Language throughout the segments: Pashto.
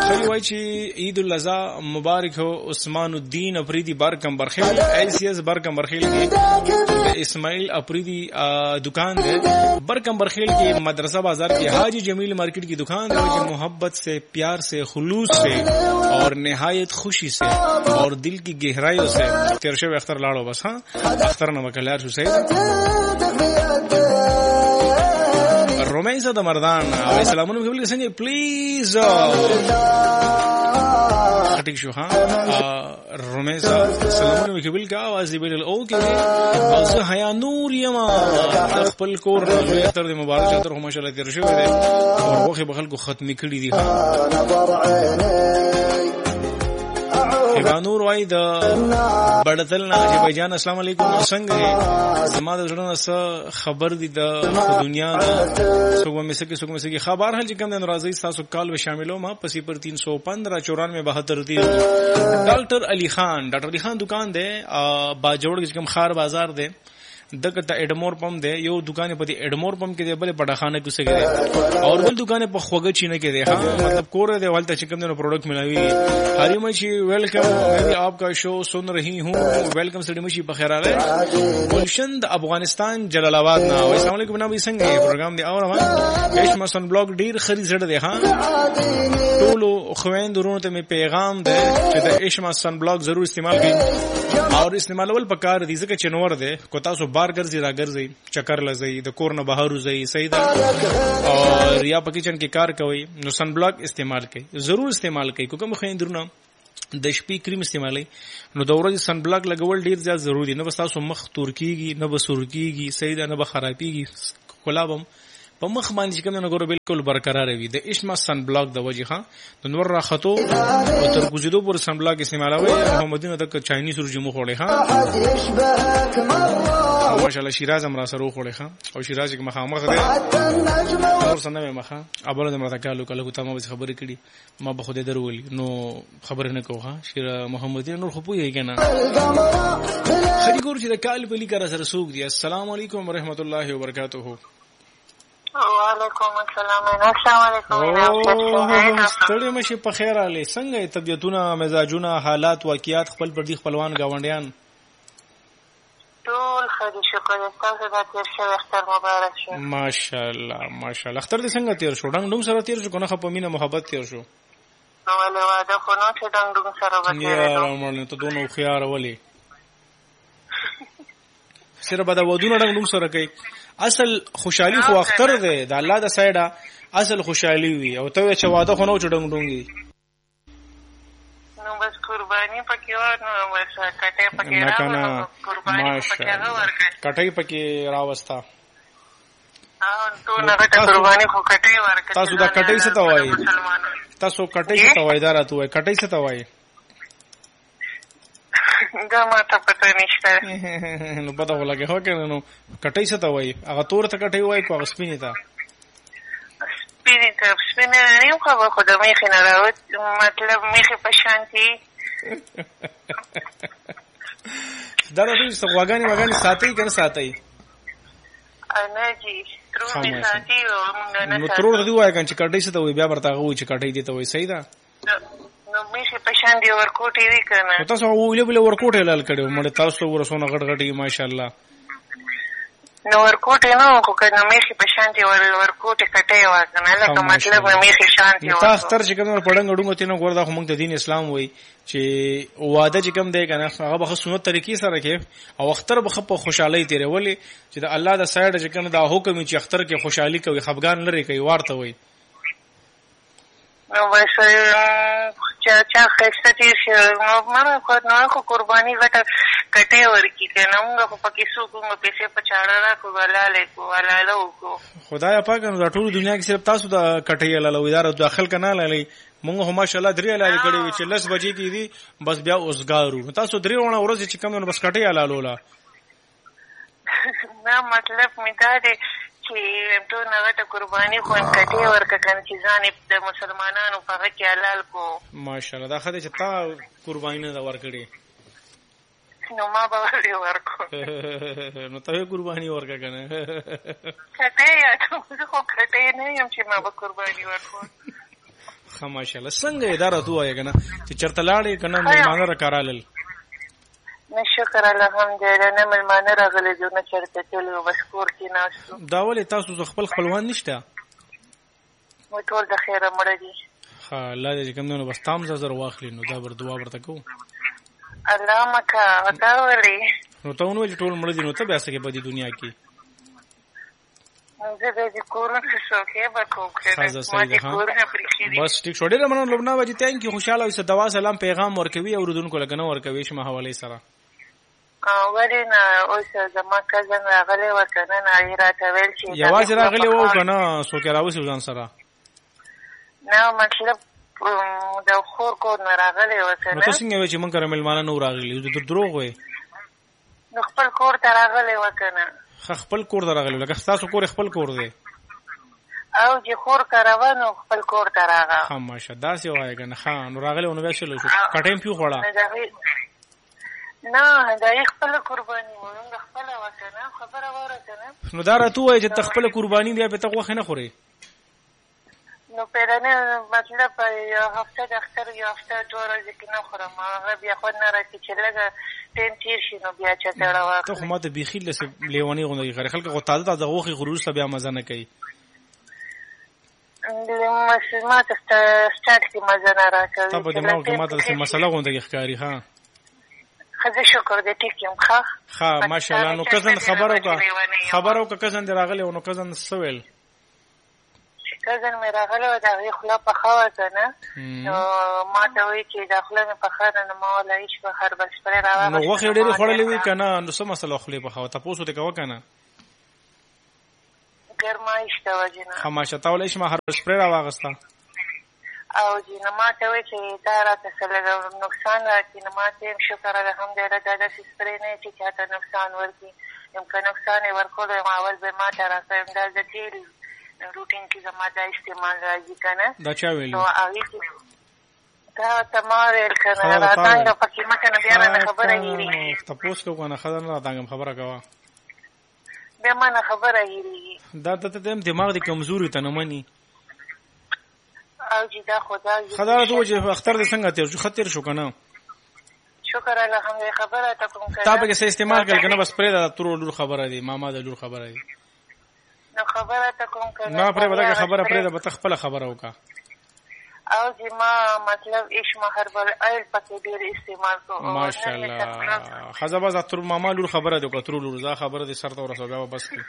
سړي وایي چې عید الاضحی مبارک هو عثمان الدین افریدی برکم برخیل ایسیس برکم برخیل کې اسماعیل افریدی दुकान है बरकम बरखेल के मदरसा बाजार के हाजी जमील मार्केट की दुकान है जो मोहब्बत से प्यार से खुलूस से और निहायत खुशी से और दिल की गहराइयों से तेरशे अख्तर लाड़ो बस हाँ अख्तर नमकलार हुसैन रोमेसा द मर्दान अस्सलाम वालेकुम संजय प्लीज ठीक शो हाँ रोमेसा अस्सलाम वालेकुम का आवाज बिल ओके औस हया नूर यमा خپل کور تر دې مبارک چتر هم ماشاءالله تیر شوی دی او وخت بخل کو ختمي کړی دي ایوانور وای د بڑتل نه چې بھجان السلام علیکم څنګه زماده ژوند خبر دي د دنیا صبح میں سے خبر هل چې کوم د ناراضي تاسو کال و شاملو ما پسی پر 315 94 72 ډاکټر علی خان دکان دی باجوړ کې کوم خار بازار دی دغه ته اډمور پم دی یو دکان په دې اډمور پم کې دی بل پټاخانه کې څه دی اور بل دکان په خوګه چینه کې دی ها مطلب کور دی ولته چې کوم نو پروډکټ ملاوي هری مشي ویلکم میں آپ کا شو سن رہی ہوں ویلکم سړي مشي په خیر راغلی گلشن د افغانستان جلال آباد نه السلام علیکم نبی څنګه پروګرام دی اور ما ایش مسن بلاګ ډیر خري زړه دی ها ټول خويند ورونو ته می پیغام دی چې د ایش مسن بلاګ ضرور استعمال کړئ اور استعمالول پکار دي ځکه چې نور دی کو تاسو بار ګرځي را ګرځي چکر لځي د کور نه بهر وځي صحیح ده او یا په کچن کې کار کوي نو سن بلاک استعمال کړئ ضرور استعمال کړئ کوم خويندرونه د شپې کریم استعمالي نو د ورځې سن بلاک لګول ډیر زیات ضروری نه بس تاسو مخ تور کیږي نه بسور کیږي صحیح ده نه بخرابيږي کلابم په مخ باندې کوم نه ګورو بالکل برقرار وي د اشما سن بلاک د وجه ها د نور راخته او تر ګزیدو پر سن بلاک استعمالوي محمدینو د چاینی سر جمو خوړې ها ماشاءالله شیراز امر سره خوړې ها او شیراز کې مخامخ ده اور سنه مخه ابل د مرتکالو کله ته ما خبرې کړي ما به خوده درولي نو خبر نه کوه شیر محمدین نور خو پوي کنه خدي ګور چې د کال په لیکره سره سوق دي السلام علیکم ورحمت الله وبرکاته وعلیکم السلام السلام علیکم ستړي مشي په خیر علي څنګه طبيعتونه مزاجونه حالات واقعيات خپل پر دي خپلوان گاونډیان ټول خدي شکر تاسو د تیر شو اختر مبارک شه ماشاءالله اختر دې څنګه تیر شو ډنګ سره تیر شو کنه خپل مینه محبت تیر شو نو له واده خو نو چې ډنګ سره وکړو یا رحمان ته دونو خيار ولي سره بده ودونه ډنګ سره کوي اصل خوشحالي خو اختر ده د الله د سایډه اصل خوشحالي وي او ته چې واده خو نو چډنګ ډونګي نو بس قرباني پکې و نو بس کټه پکې راو قرباني پکې راو کټه پکې راوستا ټول هغه قرباني خو کټه ورکړه تاسو دا کټه څه ته وایي تاسو کټه څه ته وایي دا راته وایي کټه څه ته وایي دا ما ته پته نشته نو پته ولګي هو کنه نو کټای څه ته وای هغه تور ته کټای وای کو سپینې ته سپینې نه خو خو د میخ نه راوت مطلب میخ په شانتي دا راځي چې وګانی ساتي کنه ساتي انا جی ترور دي ساتي او موږ نه نو ترور دی وای کنه چې کټای څه ته وای بیا ورته وای چې کټای دي ته وای صحیح ده نو میخ په شان دی ورکوټي وی کنه تاسو ویل ورکوټه لال کړو مړ تاسو ورسونه غټ غټي ماشاءالله نو ورکوټه نو کو کنه میخ په شان دی ورکوټه کټه واکنه لکه مطلب میخ شان دی تاسو تر چې کوم پړنګ ډنګ تینو ګوردا خو موږ ته دین اسلام وای چې واده چې کوم دی کنه هغه به سنت طریقې سره کې او اختر به په خوشحالي تیرې ولې چې د الله د سایډ چې کنه دا حکم چې اختر کې خوشحالي کوي خفګان لري کوي ورته وای نو بس چا خسته تیر شو نو مړه خو نو خو قرباني غټه کټه ورکی کنه موږ په پکې سو کوم پیسې په چاړه را کو ولاله کو ولاله کو خدای پاک نو ټول دنیا کې صرف تاسو د کټه لاله اداره داخل کنه لاله موږ هم ماشاءالله درې لاله کړي وي چې 10 بجې کې دي بس بیا اوسګارو تاسو درې ونه ورځ چې کوم نو بس کټه لاله نه مطلب می دا دي چې ټول هغه قرباني خو کټي ورکه کنه چې ځان د مسلمانانو په هغه کې حلال کو ماشاءالله دا خدای چې تا قرباني نه ورکړي نو ما به ورکړو نو ته قرباني ورکه کنه کټي یا ته خو کټي نه یم چې ما به قرباني ورکړم ها ماشاءالله. څنګه اداره تو وای کنه چې چرته لاړې کنه مېلمانه را کارالل؟ نه شکر الحمدلله، نه مېلمانه راغلي دي نه چرته تلو، بس کور کې ناستو. دا ولې تاسو خپل خپلوان نشته؟ مو ټول د خیره مړه دي. ها الله دې کوم نو بس تام زر واخلې نو دا بر دعا ورته کو. الله مکه دا ولې نو ته نو ټول مړ دي نو ته بیا څه کې په دې دنیا کې زه دې کورن څه شوکه به کوکړه بس ټیک شو. ډېر مننه لبنا باجی، تانک یو، خوشاله اوسه، دوا سلام پیغام ورکوي او ردونکو لګنه ورکوي شمه حواله سره. ورینه اوسه زما کزن راغلی وکنه نه راته ویل چې یوازې راغلی وو کنه څوک راوسی ځان سره؟ نه مطلب د خور کو نه راغلی وکنه. نو څنګه وی چې مونږ کړه ملمانه نو راغلی د دروغ وي؟ نو خپل کور ته راغلی وکنه. خپل کور ته راغلی لکه تاسو کور خپل کور دی او چې خور کاروانو خپل کور ته راغی. ها ماشه داسې وای کنه. ها نو راغلی نو بیا شلو شو کټیم پیو خوړه؟ نه دا خپل قرباني مونږ خپل وکنه خبره ورته. نو دا راته وای چې خپل قرباني دی به ته غوښه نه خوري؟ نو پیرانه مطلب یو هفته د اختر یو هفته دوه ورځې کې نه خورم، هغه بیا خو نه راځي چې لږه ټیم تیر شي نو بیا چتړه واخلي. ته خو ماته بیخي لسه لیونی غوندې غره خلک غو تازه تازه غوښه غرور سره بیا مزه نه کوي. ما ته سٹارټ کې مزه نه راکوي. ته په دماغ کې ماته څه مسله غوندې ښکاری. ها خزه شکر دې ټیک یم. ښه ماشاءالله. نو کزن خبرو کا کزن دی راغلی او نو کزن سویل کزن مې راغلی و د هغې خوله پخه وه که نه، نو ما ته وایي چې دا خوله مې پخه ده، نو ما وله هېڅ په هربل سپری راواغېسته. نو غوښې ډېرې خوړلې وي که نه؟ نو څه مسله خولې پخه وه؟ تپوس ورته کوه که نه؟ ګرمایش د وجې نه. ښه ماشه تا وله هېڅ ما هربل سپری راواغېسته او جي نو ما ته وایي چې دا راته څه لږه نقصان راکړي. نو ما ته یم شکر الحمدلله دا داسې سپری نه چې چاته نقصان ورکړي. یم که نقصان یې ورکړو یم اول به ما ته راکړی. دا زه ډېر روټین کې زما دا استعمال راځي که نه. دا چا ویلي؟ نو هغې کې دا ته ما ویل که نه راتانګه پکې مه که نه بیا رانه خبره هېرېږي. تپوس کوه که نه ښه ده نه راتانګم خبره کوه بیا ما نه خبره هېرېږي. دا ته دماغ دې کمزوري ته نه مني. او جي دا خو دا ښه دا راته ووایه چې اختر دې څنګه تېر شو؟ ښه تېر شو که نه؟ شکر الحمدلله. خبره ته کوم تا پکې څه استعمال کړل که نه؟ بس پرېږده د ترور لور خبره دی، ماما د لور خبره دی. نو خبره ته کوم که نه پرېږده دغه خبره پرېږده، به ته خپله خبره وکړه. او جي ما مطلب اشما هربل ایل پکې ډېر استعمال کوم. ماشاءالله. ښځه بس د ترور ماما لور خبره دی وکړه، ترور لور دا خبره دې سر ته ورسوه بیا به بس کړي.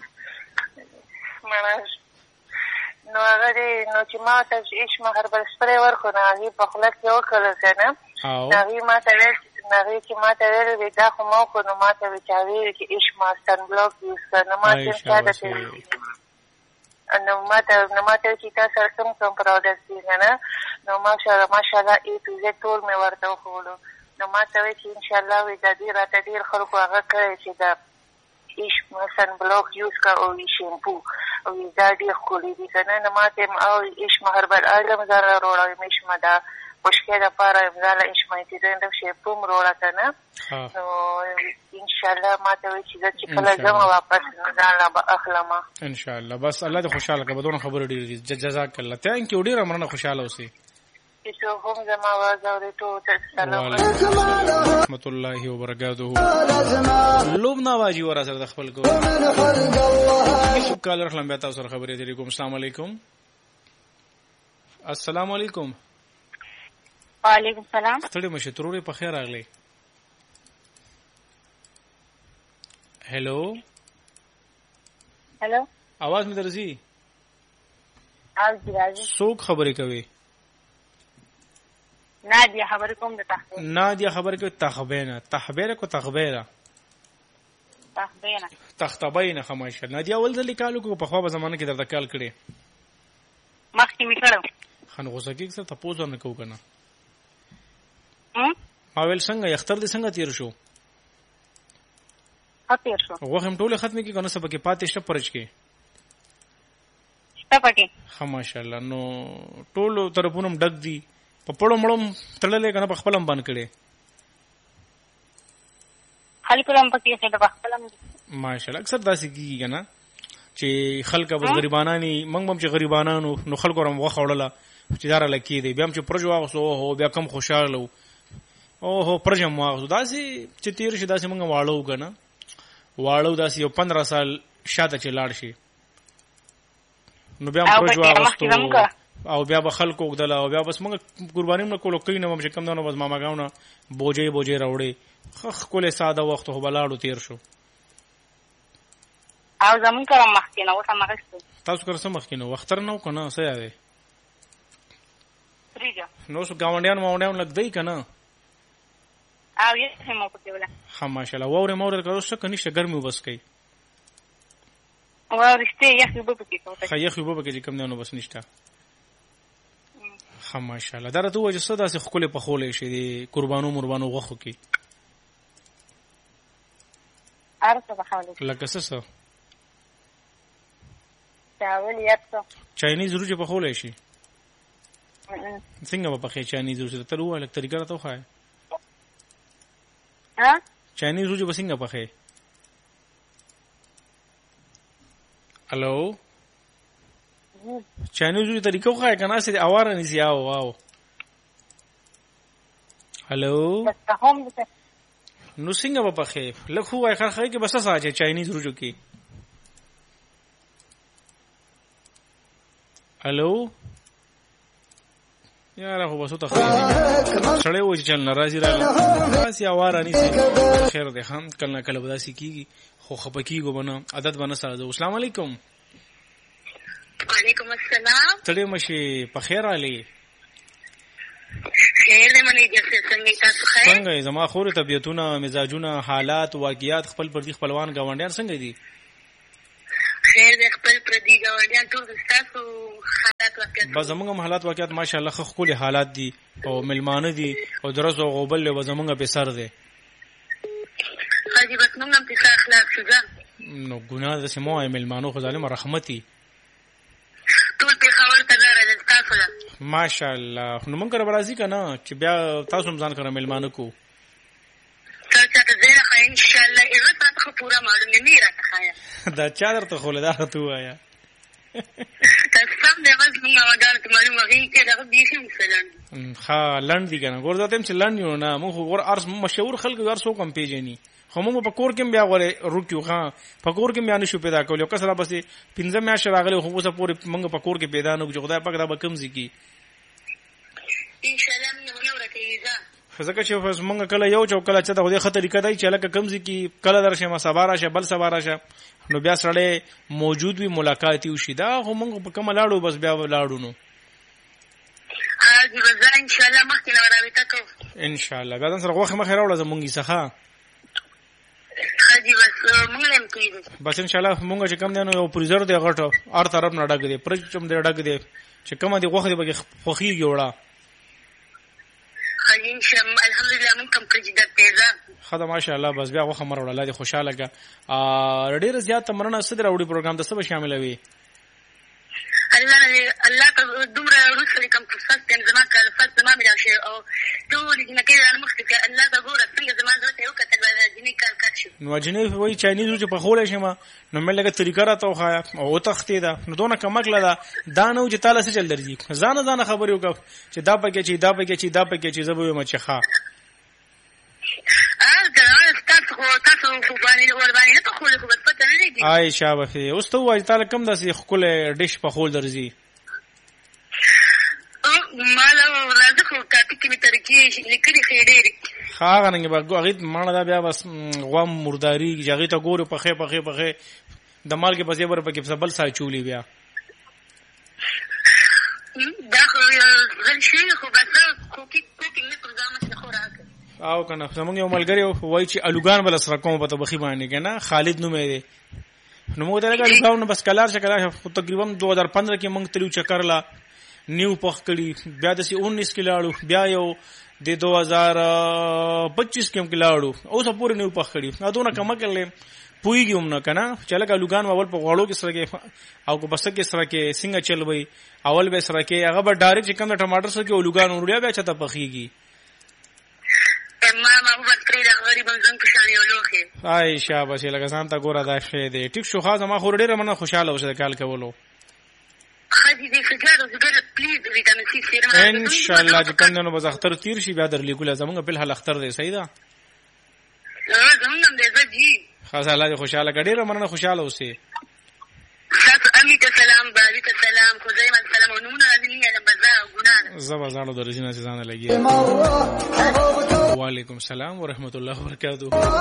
نو هغه دی نو چې ما ته اشما هربل سپری ورکړو نو هغې په خوله کې وکړل که نه، نو هغې ما ته ویل هغې چې ما ته ویل وي دا خو ما وکړو. نو ما ته وی چې هغې چې اشما سن بلاک یوز کړه. نو ما ته چا درته نو ما ته ویل چې تا سره کوم کوم پروډکټ دي که نه، نو ماشاءالله A to Z ټول مې ورته وښودو. نو ما ته وایي چې انشاءالله وایي د دې راته ډېر خلکو هغه کړی چې د اشما سن بلاک یوز کړه او شیمپو او دا ډېر ښکلي دي که نه. نو ما ته او اشما هربل آیل هم ځان را وروړه یم اشما دا خشکۍ دپاره یم ځان له اشما انټیډنټ شیمپو هم وروړه که نه. نو انشاءالله ما ته وایي چې زه چې کله ځم واپس ځان لا به اخلمه انشاءالله. بس الله دې خوشحاله کړه. به دونه خبرې ډېرې دي. جزاک الله. تانک یو. ډېره مننه. خوشحاله اوسئ. چې هم زما آواز اوري ټول سلام رحمت الله وبرکاته. لبنا واجی ورا سره د خپل کو کال رحم بیا تاسو سره خبرې دي. کوم السلام علیکم. السلام علیکم. وعلیکم السلام. ستړي مشه تروري په خیر راغلی. هلو هلو आवाज مې درځي؟ راځي. څوک خبرې کوي؟ نادیه خبرې کوم د تخبینه. نادیه خبرې کوي. تخبینه کو تخبینه تختبینه. خماشه نادیه ول ځلې کالو کو په خوا په زمانه کې درته کال کړي مخکې می کړو. خان غوسه کې څه تاسو نه کو کنه. ما ویل څنګه اختر دې څنګه تیر شو؟ تیر شو. وغه هم ټوله ختمه کې کنه سبا کې پاتې شته پرچ کې شته پکې. ماشاءالله. نو ټولو طرفونو ډک دي. په پړو مړم تړلې کنه په خپلم باندې کړي خلکو لم پکې څه د خپلم. ماشاءالله. اکثر داسې کیږي کنه چې خلک به غریبانانی منګ بم چې غریبانانو نو خلکو رم وخوړله چې دار لکی دی بیا هم چې پرج واغسو او بیا کم خوشاله او هو پرجم واغسو داسې چې تیر شي داسې موږ واړو کنه واړو داسې یو 15 سال شاته چې لاړ شي نو بیا پرج واغسو او بیا به خلکو وګدل او بیا بس موږ قرباني موږ کولو کینې مم چې کم دنو بس ماما گاونه بوجي راوړي خخ کوله ساده وخت هو بلاړو تیر شو او زمون کرم مخکینه وته مغستو تاسو کر سم مخکینه وختر نو کنه څه یاده فریجا نو سو گاونډیان لګ دی کنه او یې هم په کې ولا ها ماشاءالله ووره مور کړو څه کني شه ګرمي وبس کوي او رښتې یخ به په کې کوته خیخ به په کې کم نه بس نشته ها ماشاءالله دا ته وجه صدا سه خپل په خولې شي دي قربانو غوخو کې ارته په حواله لکه څه چاول یاتو چاینیز روجه په خولې شي څنګه په خې چاینیز روجه ته وایي لکه طریقه راته وایي ها چاینیز روجه په څنګه په خې الو چاینیز روجه طریقه وایي کنه سي اواره نسی او الو نو څنګه په خې لکه وایي خرخې کې بس ساجه چاینیز روجه کې الو یار هو بسو ته سړی و چې چل ناراضي راغلی تاسو اواره نسی خیر ده خان کله کله بداسي کیږي خو خپکیږي بنه عادت بنه ساده السلام علیکم وعلیکم السلام تړې مشي په خیر علي خیر دې منی چې څنګه تاسو خیر څنګه زما خور طبيعتونه مزاجونه حالات واقعیات خپل پردي خپلوان گاونډیان څنګه دي خیر دې خپل پردي گاونډیان ټول تاسو حالات واقعیات بس زموږ حالات واقعیات ماشاءالله خو حالات دي او ملمانه دي او درزو غوبل له زموږ په سر دي حاجی بس موږ هم په اخلاق شوګه نو ګناه د سمو ملمانو خو ظالم رحمتي ټول په خبر ته راځي تاسو له ماشاءالله نو موږ کر برازي کنه چې بیا تاسو هم ځان کړه ملمانو کو تاسو ته زه خو ان شاء الله عزت خو پورا معلومه نه راځه دا چا درته خو له دا ته وایا تاسو نه بس موږ وګورئ معلومه غي کې دا به شي مثلا ها لند دي کنه ګور ذاتم چې لند یو نه موږ ګور ارس مشهور خلک ور سو کم پیژني خو موږ په کور کې بیا غوړې روکیو ها په کور کې بیا نشو پیدا کول یو کسره بس 15 میاشتې راغلی خو اوسه پورې موږ په کور کې پیدا نه خدای پاک دا به کم زکی ان شاء الله نو ورته فزکه چې موږ کله یو چو کله چې دا خدای خطر کړای چې لکه کم زکی کله درشه ما سباره شه بل سباره شه نو بیا سره موجود وي ملاقات یو شي دا خو موږ په کوم لاړو بس بیا لاړو نو ان شاء الله مخکې راويته کو ان شاء الله دا سره غوخه مخه راوړل زمونږی څخه حاجی بس موږ هم کوي بس ان شاء الله موږ چې کم دی نو یو پریزر دی غټو هر طرف نه ډک دی پرچم دی ډک دی چې کومه دی غوخه دی به خوخي جوړه حاجی ان شاء الله الحمدلله موږ کوم پرجدت تیزه خدای ماشاء الله بس بیا غوخه مر وړه الله دې خوشاله کا ډېر زیات تمرنه صدر اوړي پروګرام د څه به شامل وي الله ته دومره رسول کوم فرصت دې زما کله فرصت زما مې راشه او ټول دې نه کېږي مخکې الله دا ګوره څنګه زما زړه یو کتل دې کار کړی نو جنې وای چاینیز چې په خولې شمه نو مې لګه طریقه راته وخایا او تختې دا نو دونه کمکله دا نو چې تعالی څه چل درځي ځان خبر یو کا چې دا پکې چې زبوي مچ ښا تاسو خو باندې ورباندې ته خو له پته نه دی آی شابه اوس ته وای تعالی کم داسې خپل ډیش په خول درځي مالو راځه خو کاپی کې ترکیه لیکلي خېډېری هغه نه به غیت مانه دا بیا بس غوام مرداری جګی ته ګورو په خې د مال کې بسې ور په کې بل سای چولی بیا دا خو زل شي خو بس کوکی نه پروګرام څخه راځي او کنه زمونږ یو ملګری وای چې الوګان بل سره کوم په بخي باندې کنه خالد نو مې دی نو موږ ته الوګان بس کلار شکل تقریبا 2015 کې موږ تلو چکرلا نیو پخ کړي بیا د 19 کې لاړو بیا یو د 2025 کې لاړو اوس پورې نیو پخ کړي نو دونه کم کړل پویګم نه کنه چې لکه الوګان اول په غوړو کې سره کې او کو بس کې سره کې څنګه چلوي اول به سره کې هغه به ډایرکټ چې کوم ټماټر سره کې الوګان وړیا بیا چته پخېږي ما وختري د غریب زنګ په شان یو لوخه آی شابه چې لکه ځان ته ګوره دا شه دی ټیک شو خاصه ما خور ډیره منه خوشاله اوسه کال کولو خدي دې فکر زګر پلیز وټامین ان شاء الله چې کوم نو بز اختر تیر شي بیا درلې کوله زمونږ په حال اختر دی صحیح ده زمونږ هم دې زدي خاص الله دې خوشاله کړي رمنه خوشاله اوسه تاسو امیت السلام بابیت السلام خزیمه السلام ونون راځي علم بزا ګناه زبا زړه درځنه ځان لګي وعلیکم السلام ورحمت الله وبرکاته